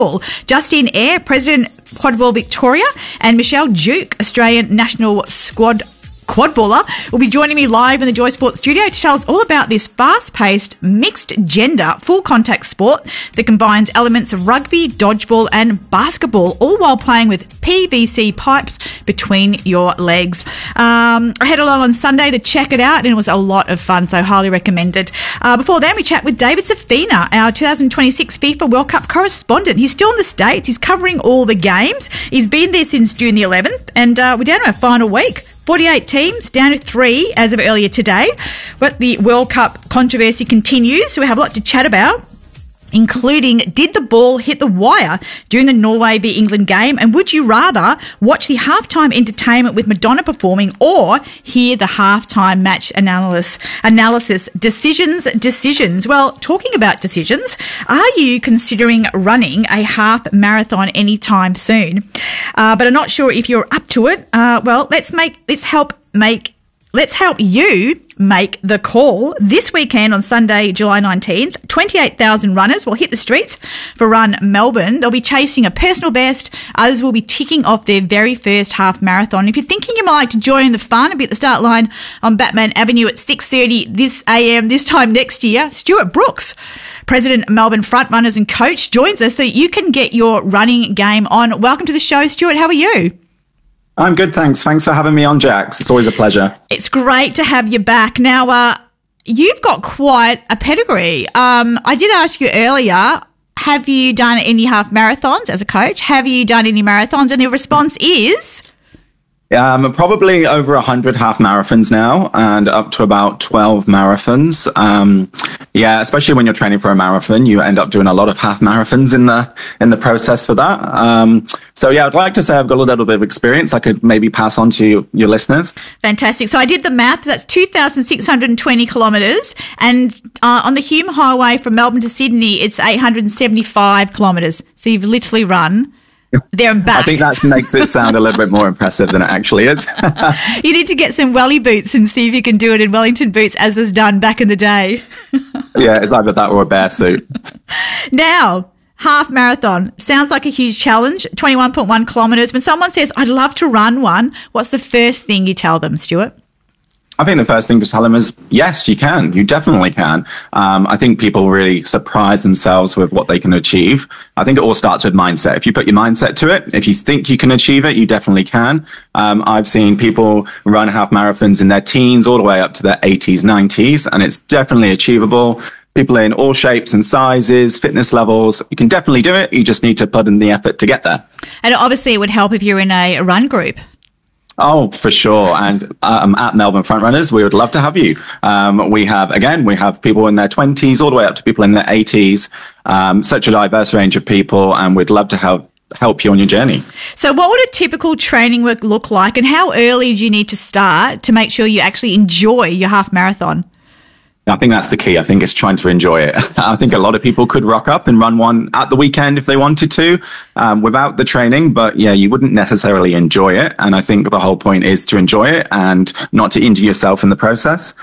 Justine Eyre, President Quadball Victoria, and Michelle Duke, Australian National Squad Quadballer, will be joining me live in the Joy Sports studio to tell us all about this fast-paced, mixed-gender, full-contact sport that combines elements of rugby, dodgeball and basketball, all while playing with PVC pipes between your legs. I head along on Sunday to check it out, and it was a lot of fun, so highly recommended. Before then, we chat with David Safina, our 2026 FIFA World Cup correspondent. He's still in the States. He's covering all the games. He's been there since June the 11th, and we're down to our final week. 48 teams, down to 3 as of earlier today. But the World Cup controversy continues, so we have a lot to chat about, including did the ball hit the wire during the Norway v England game, and would you rather watch the halftime entertainment with Madonna performing or hear the halftime match analysis? Decisions. Well, talking about decisions, are you considering running a half marathon anytime soon? But I'm not sure if you're up to it. Well, let's help you make the call. This weekend on Sunday, July 19th, 28,000 runners will hit the streets for Run Melbourne. They'll be chasing a personal best. Others will be ticking off their very first half marathon. If you're thinking you might like to join in the fun and be at the start line on Batman Avenue at 6:30 this AM this time next year, Stuart Brooks, President of Melbourne Frontrunners and coach, joins us so you can get your running game on. Welcome to the show, Stuart. How are you? I'm good, thanks. Thanks for having me on, Jax. It's always a pleasure. It's great to have you back. Now, you've got quite a pedigree. I did ask you earlier, have you done any half marathons as a coach? Have you done any marathons? And the response is? Probably over 100 half marathons now and up to about 12 marathons. Especially when you're training for a marathon, you end up doing a lot of half marathons in the process for that. I'd like to say I've got a little bit of experience I could maybe pass on to your listeners. Fantastic. So I did the math. That's 2,620 kilometres. And on the Hume Highway from Melbourne to Sydney, it's 875 kilometres. So you've literally run there and back. I think that makes it sound a little bit more impressive than it actually is. You need to get some welly boots and see if you can do it in Wellington boots, as was done back in the day. Yeah, it's either that or a bear suit. Now, half marathon sounds like a huge challenge, 21.1 kilometres. When someone says, I'd love to run one, what's the first thing you tell them, Stuart? I think the first thing to tell them is, yes, you can. You definitely can. I think people really surprise themselves with what they can achieve. I think it all starts with mindset. If you put your mindset to it, if you think you can achieve it, you definitely can. I've seen people run half marathons in their teens all the way up to their 80s, 90s, and it's definitely achievable. People in all shapes and sizes, fitness levels, you can definitely do it. You just need to put in the effort to get there. And obviously it would help if you're in a run group. Oh, for sure. And at Melbourne Frontrunners, we would love to have you. We have people in their 20s all the way up to people in their 80s, such a diverse range of people, and we'd love to help you on your journey. So what would a typical training week look like, and how early do you need to start to make sure you actually enjoy your half marathon? I think that's the key. I think it's trying to enjoy it. I think a lot of people could rock up and run one at the weekend if they wanted to, without the training. But yeah, you wouldn't necessarily enjoy it. And I think the whole point is to enjoy it and not to injure yourself in the process.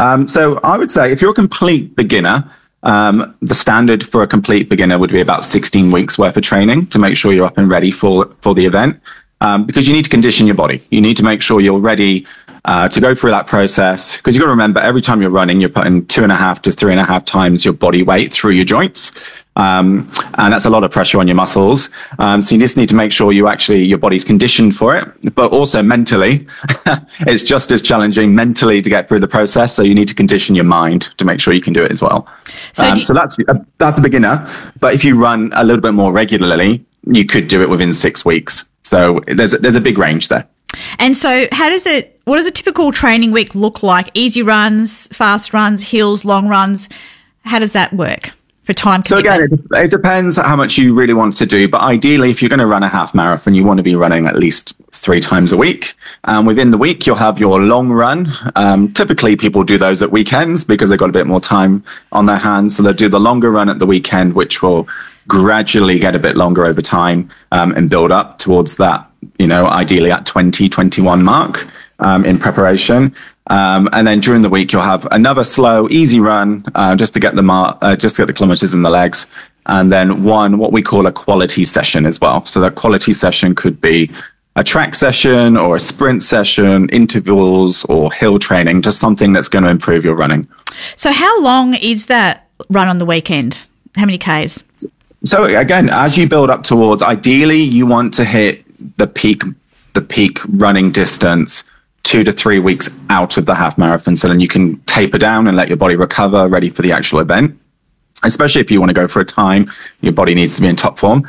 So I would say if you're a complete beginner, the standard for a complete beginner would be about 16 weeks worth of training to make sure you're up and ready for the event. Because you need to condition your body. You need to make sure you're ready to go through that process. Because you've got to remember, every time you're running, you're putting 2.5 to 3.5 times your body weight through your joints. And that's a lot of pressure on your muscles. So you just need to make sure your body's conditioned for it. But also mentally, it's just as challenging mentally to get through the process. So you need to condition your mind to make sure you can do it as well. So that's a beginner. But if you run a little bit more regularly, you could do it within 6 weeks. So there's a big range there. And so what does a typical training week look like? Easy runs, fast runs, hills, long runs? How does that work for time commitment? So again, it depends how much you really want to do. But ideally, if you're going to run a half marathon, you want to be running at least 3 times a week. Within the week, you'll have your long run. Typically, people do those at weekends because they've got a bit more time on their hands. So they'll do the longer run at the weekend, which will gradually get a bit longer over time and build up towards that, ideally at 2021 mark in preparation. And then during the week, you'll have another slow, easy run just to get the kilometers in the legs. and then one what we call a quality session as well. So that quality session could be a track session or a sprint session, intervals or hill training, just something that's going to improve your running. So how long is that run on the weekend? How many Ks? So again, as you build up towards, ideally you want to hit the peak running distance 2 to 3 weeks out of the half marathon. So then you can taper down and let your body recover, ready for the actual event. Especially if you want to go for a time, your body needs to be in top form.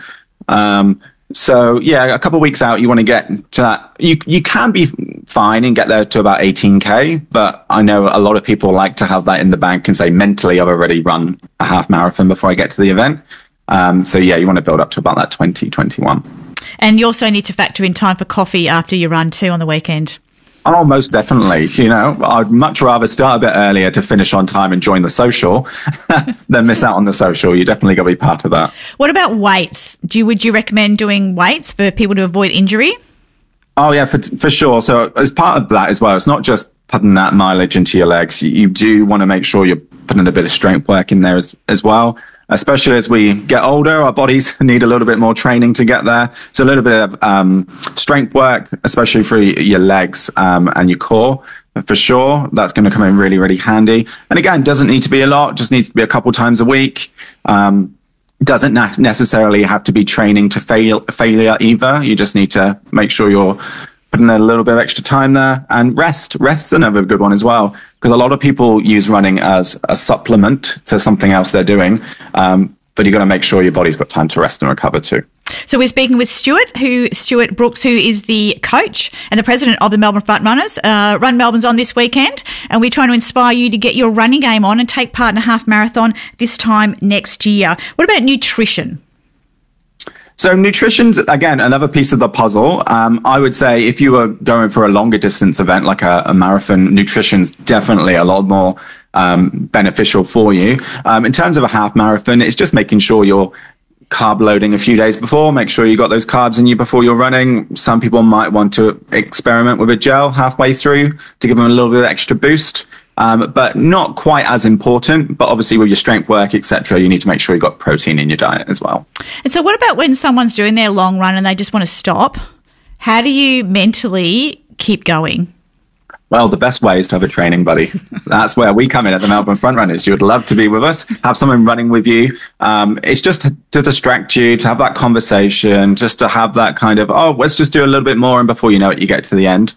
So yeah, a couple of weeks out, you want to get to that. You can be fine and get there to about 18K, but I know a lot of people like to have that in the bank and say mentally, I've already run a half marathon before I get to the event. So yeah, you want to build up to about that 21. And you also need to factor in time for coffee after your run too on the weekend. Oh, most definitely. You know, I'd much rather start a bit earlier to finish on time and join the social than miss out on the social. You definitely got to be part of that. What about weights? Would you recommend doing weights for people to avoid injury? Oh, yeah, for sure. So as part of that as well, it's not just putting that mileage into your legs. You do want to make sure you're putting a bit of strength work in there as well. Especially as we get older, our bodies need a little bit more training to get there. So a little bit of strength work, especially for your legs and your core, for sure. That's going to come in really, really handy. And again, doesn't need to be a lot, just needs to be a couple times a week. Doesn't necessarily have to be training to failure either. You just need to make sure you're putting a little bit of extra time there. And rest's another good one as well, because a lot of people use running as a supplement to something else they're doing. But you've got to make sure your body's got time to rest and recover too. So we're speaking with Stuart Brooks, who is the coach and the president of the Melbourne Frontrunners. Run Melbourne's on this weekend, and we're trying to inspire you to get your running game on and take part in a half marathon this time next year. What about nutrition? So nutrition's, again, another piece of the puzzle. I would say if you were going for a longer distance event like a marathon, nutrition's definitely a lot more beneficial for you. In terms of a half marathon, it's just making sure you're carb loading a few days before. Make sure you got those carbs in you before you're running. Some people might want to experiment with a gel halfway through to give them a little bit of extra boost. But not quite as important. But obviously with your strength work, etc., you need to make sure you've got protein in your diet as well. And so what about when someone's doing their long run and they just want to stop? How do you mentally keep going? Well, the best way is to have a training buddy. That's where we come in at the Melbourne Frontrunners. You would love to be with us, have someone running with you. It's just to distract you, to have that conversation, just to have that kind of, let's just do a little bit more. And before you know it, you get to the end.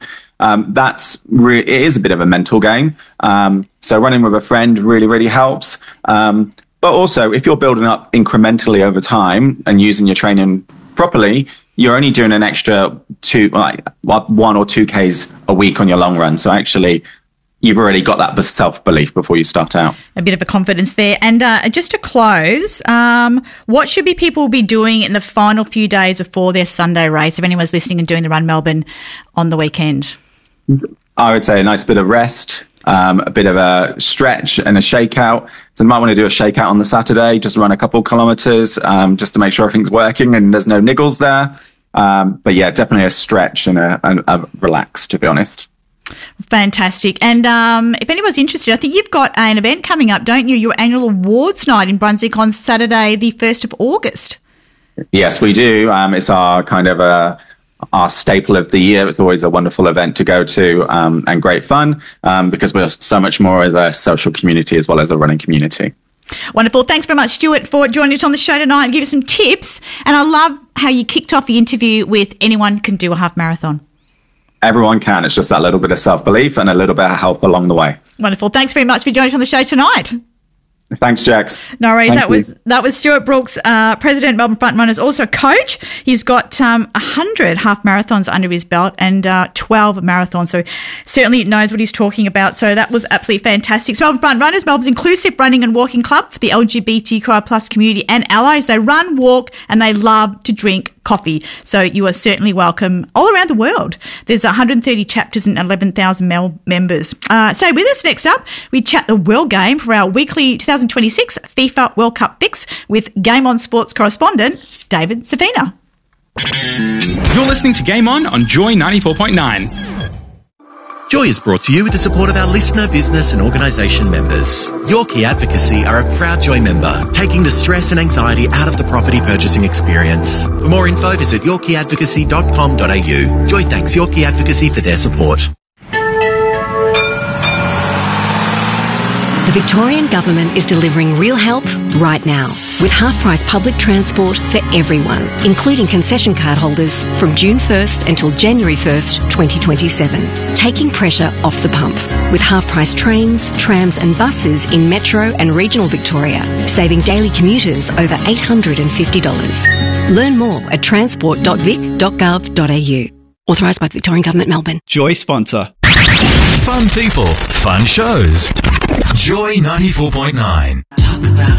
It is a bit of a mental game. So running with a friend really, really helps. But also if you're building up incrementally over time and using your training properly, you're only doing an extra 1 or 2 Ks a week on your long run. So actually you've already got that self-belief before you start out. A bit of a confidence there. And just to close, what should people be doing in the final few days before their Sunday race, if anyone's listening and doing the Run Melbourne on the weekend? I would say a nice bit of rest, a bit of a stretch and a shakeout. So you might want to do a shakeout on the Saturday, just run a couple kilometres, just to make sure everything's working and there's no niggles there. But yeah, definitely a stretch and a relax, to be honest. Fantastic. And if anyone's interested, I think you've got an event coming up, don't you? Your annual awards night in Brunswick on Saturday, the 1st of August. Yes, we do. It's our kind of our staple of the year. It's always a wonderful event to go to and great fun because we're so much more of a social community as well as a running community. Wonderful. Thanks very much, Stuart, for joining us on the show tonight and give us some tips. And I love how you kicked off the interview with anyone can do a half marathon. Everyone can. It's just that little bit of self-belief and a little bit of help along the way. Wonderful. Thanks very much for joining us on the show tonight. Thanks, Jax. No worries. That was Stuart Brooks, President, Melbourne Frontrunners, also coach. He's got 100 half marathons under his belt and 12 marathons. So certainly knows what he's talking about. So that was absolutely fantastic. So Melbourne Frontrunners, Melbourne's inclusive running and walking club for the LGBTQI plus community and allies. They run, walk, and they love to drink coffee. So you are certainly welcome all around the world. There's 130 chapters and 11,000 members. Stay with us. Next up, we chat the World Game for our weekly 2026 FIFA World Cup fix with Game On Sports correspondent David Safina. You're listening to Game On Joy 94.9. Joy is brought to you with the support of our listener, business and organisation members. Your Key Advocacy are a proud Joy member, taking the stress and anxiety out of the property purchasing experience. For more info, visit yourkeyadvocacy.com.au. Joy thanks Your Key Advocacy for their support. The Victorian Government is delivering real help right now with half-price public transport for everyone, including concession card holders from June 1st until January 1st, 2027, taking pressure off the pump with half-price trains, trams and buses in metro and regional Victoria, saving daily commuters over $850. Learn more at transport.vic.gov.au. Authorised by the Victorian Government, Melbourne. Joy sponsor. Fun people, fun shows. Joy 94.9. Talk about